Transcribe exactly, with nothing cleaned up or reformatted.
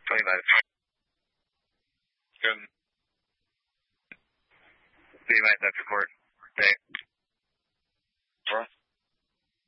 twenty-five. Good. See you, mate. That's report. Thanks.